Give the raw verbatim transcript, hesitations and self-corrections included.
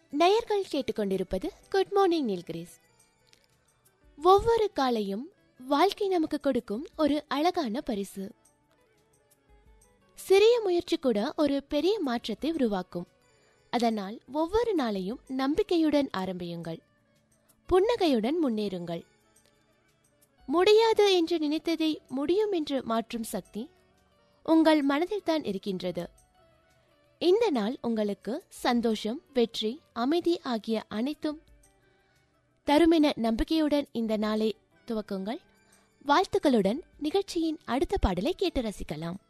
நேயர்கள் கேட்டுக்கொண்டிருப்பது good morning Nilgiris. ஒவ்வொரு காலையும் வாழ்க்கை நமக்கு கொடுக்கும் ஒரு அழகான பரிசு. சிறிய முயற்சி கூட ஒரு பெரிய மாற்றத்தை உருவாக்கும். அதனால் ஒவ்வொரு நாளையும் நம்பிக்கையுடன் ஆரம்பியுங்கள், புன்னகையுடன் முன்னேறுங்கள். முடியாது என்று நினைத்ததை முடியும் என்று மாற்றும் சக்தி உங்கள் மனதில் தான் இருக்கின்றது. இந்த நாள் உங்களுக்கு சந்தோஷம், வெற்றி, அமைதி ஆகிய அனைத்தும் தருமென நம்பிக்கையுடன் இந்த நாளை துவக்குங்கள். வாழ்த்துக்களுடன் நிகழ்ச்சியின் அடுத்த பாடலை கேட்டு ரசிக்கலாம்.